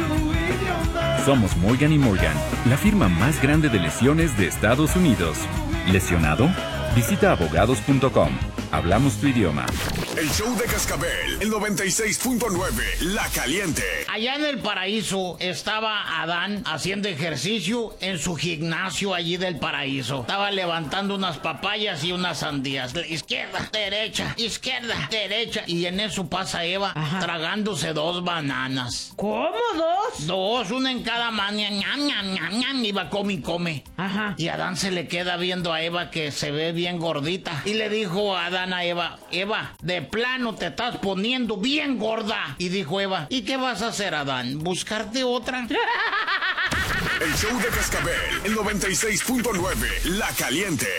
Somos Morgan & Morgan, la firma más grande de lesiones de Estados Unidos. ¿Lesionado? Visita abogados.com. Hablamos tu idioma. El show de Cascabel, el 96.9, La Caliente. Allá en el paraíso estaba Adán haciendo ejercicio en su gimnasio allí del paraíso. Estaba levantando unas papayas y unas sandías. Izquierda, derecha, izquierda, derecha. Y en eso pasa Eva, tragándose 2 bananas. ¿Cómo 2? 2, una en cada mano. Y va, come y come. Ajá. Y Adán se le queda viendo a Eva que se ve bien gordita. Y le dijo a Adán a Eva, Eva, de plano te estás poniendo bien gorda. Y dijo Eva, ¿y qué vas a hacer, Adán? ¿Buscarte otra? El show de Cascabel, el 96.9, La Caliente.